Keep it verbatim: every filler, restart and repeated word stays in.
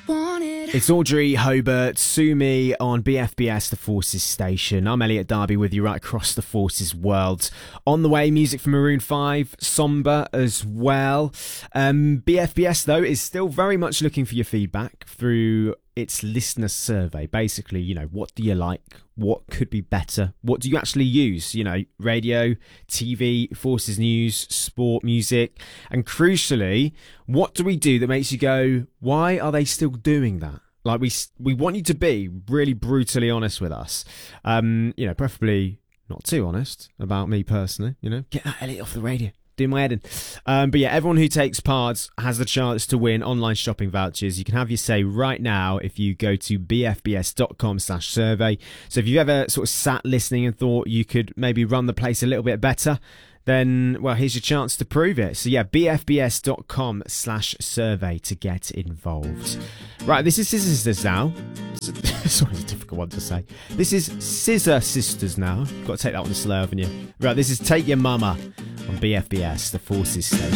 It's Audrey Hobart, Sue Me on B F B S, the Forces station. I'm Elliot Darby with you right across the Forces world. On the way, music from Maroon five, Somber as well. Um, B F B S, though, is still very much looking for your feedback through its listener survey. Basically, you know, what do you like? What could be better? What do you actually use? You know, radio, T V, Forces News, sport, music. And crucially, what do we do that makes you go, why are they still doing that? Like, we we want you to be really brutally honest with us. Um, you know, preferably not too honest about me personally. You know, get that Elliot off the radio. Do my head in. Um, but yeah, everyone who takes part has the chance to win online shopping vouchers. You can have your say right now if you go to bfbs.com slash survey. So if you've ever sort of sat listening and thought you could maybe run the place a little bit better, then, well, here's your chance to prove it. So yeah, bfbs.com slash survey to get involved. Right, this is Scissor Sisters now. Sorry, it's a difficult one to say. This is Scissor Sisters now. You've got to take that one slow, haven't you? Right, this is Take Your Mama on B F B S, the Forces station.